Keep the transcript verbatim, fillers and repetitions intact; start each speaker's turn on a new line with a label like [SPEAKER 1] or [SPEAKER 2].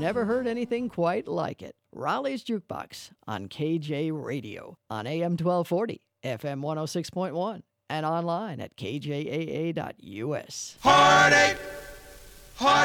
[SPEAKER 1] never heard anything quite like it. Raleigh's Jukebox on K J Radio on A M twelve forty, F M one oh six point one, and online at K J A A dot U S.
[SPEAKER 2] Heartache! Heartache!